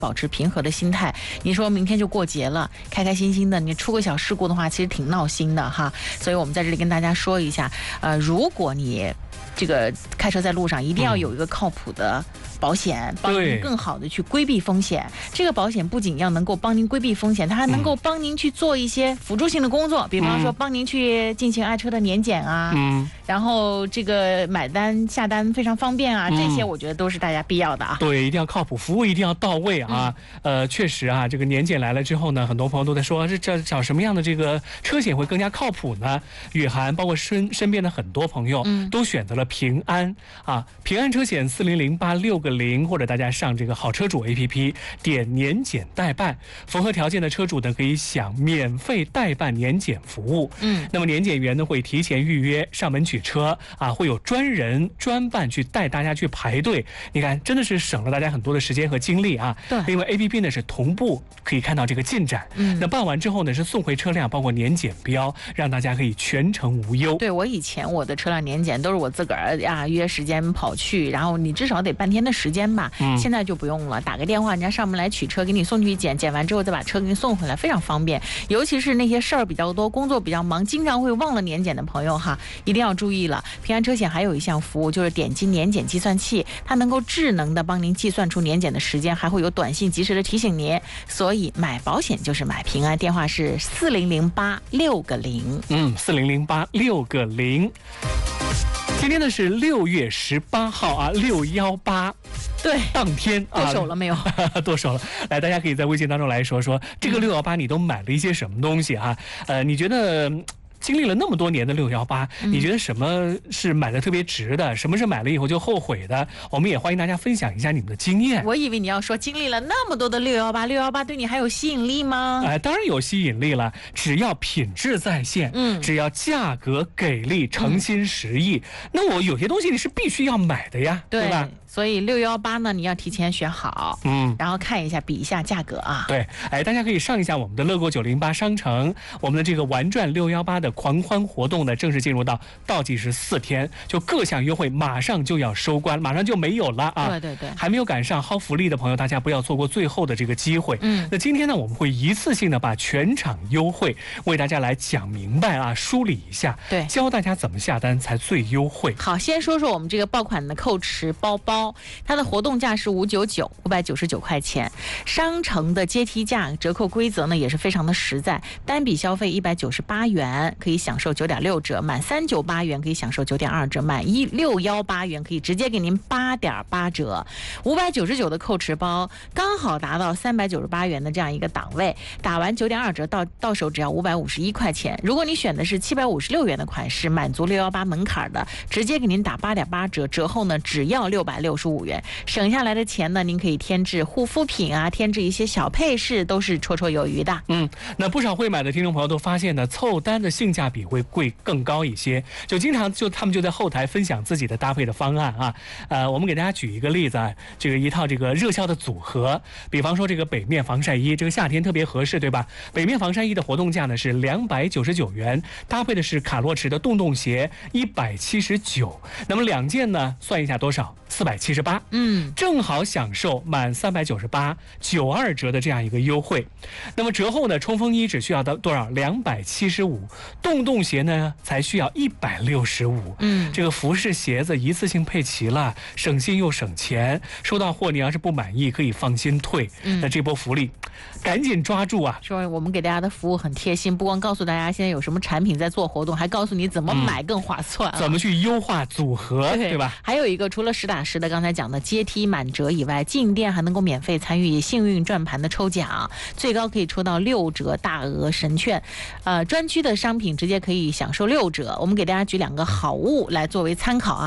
保持平和的心态。你说明天就过节了，开开心心的，你出个小事故的话，其实挺闹心的哈。所以我们在这里跟大家说一下，如果你这个开车在路上，一定要有一个靠谱的保险，帮您更好的去规避风险。这个保险不仅要能够帮您规避风险，它还能够帮您去做一些辅助性的工作，比方说帮您去进行爱车的年检啊，然后这个买单下单非常方便啊，这些我觉得都是大家必要的啊。 对，一定要靠谱，服务一定要到位啊。确实啊，这个年检来了之后呢，很多朋友都在说，这找什么样的这个车险会更加靠谱呢？雨涵包括身边的很多朋友都选择了平安啊，平安车险400866个0，或者大家上这个好车主 APP 点年检代办，符合条件的车主呢可以享免费代办年检服务。那么年检员呢会提前预约上门取车啊，会有专人专办去带大家去排队。你看，真的是省了大家很多的时间和精力啊。 对， 因为 APP 呢是同步可以看到这个进展。那办完之后呢是送回车辆，包括年检标，让大家可以全程无忧。 对，我以前我的车辆年检都是我自个儿呀约时间跑去，然后你至少得半天的时间吧。现在就不用了，打个电话，人家上门来取车，给你送去检，检完之后再把车给你送回来，非常方便。尤其是那些事儿比较多、工作比较忙、经常会忘了年检的朋友哈，一定要注意了。平安车险还有一项服务，就是点击年检计算器，它能够智能的帮您计算出年检的时间，还会有短信及时的提醒您。所以买保险就是买平安，电话是400866个0。 400866个0。今天呢是6月18号啊，618。 对， 当天剁手了没有？ 剁手了。来，大家可以在微信当中来说说这个618你都买了一些什么东西啊？你觉得经历了那么多年的618，你觉得什么是买的特别值的？什么是买了以后就后悔的？我们也欢迎大家分享一下你们的经验。 我以为你要说经历了那么多的618对你还有吸引力吗？ 当然有吸引力了，只要品质在线，只要价格给力、诚心实意，那我有些东西你是必须要买的呀，对吧？ 所以618呢，你要提前选好，然后看一下，比一下价格啊。 对，大家可以上一下我们的乐购908商城，我们的这个玩转618的狂欢活动呢，正式进入到倒计时4天，就各项优惠马上就要收官，马上就没有了啊。 对， 还没有赶上薅福利的朋友，大家不要错过最后的这个机会。那今天呢，我们会一次性的把全场优惠为大家来讲明白啊，梳理一下， 对， 教大家怎么下单才最优惠。 好，先说说我们这个爆款的蔻驰包包。它的活动价是599块钱，商城的阶梯价折扣规则呢也是非常的实在，单笔消费198元可以享受9.6折，满398元可以享受9.2折，满618元可以直接给您8.8折。599的蔻驰包刚好达到398元的这样一个档位，打完9.2折到手只要551块钱。如果你选的是756元的款式，满足618门槛的，直接给您打8.8折，折后呢只要665元，省下来的钱呢，您可以添置护肤品啊，添置一些小配饰，都是绰绰有余的。 那不少会买的听众朋友都发现呢，凑单的性价比会更高一些，就经常他们就在后台分享自己的搭配的方案啊。我们给大家举一个例子啊，这个一套这个热销的组合，比方说这个北面防晒衣，这个夏天特别合适，对吧？北面防晒衣的活动价呢是299元，搭配的是卡洛驰的洞鞋179，那么2件呢算一下多少？478，正好享受满398 92折的这样一个优惠。那么折后呢，冲锋衣只需要到多少？275，洞鞋呢才需要165。这个服饰鞋子一次性配齐了，省心又省钱。收到货你要是不满意，可以放心退。那这波福利赶紧抓住啊！ 说我们给大家的服务很贴心，不光告诉大家现在有什么产品在做活动，还告诉你怎么买更划算， 怎么去优化组合，对吧？ 还有一个除了实打实的刚才讲的阶梯满折以外，进店还能够免费参与幸运转盘的抽奖，最高可以抽到6折大额神券，专区的商品直接可以享受6折。我们给大家举2个好物来作为参考啊。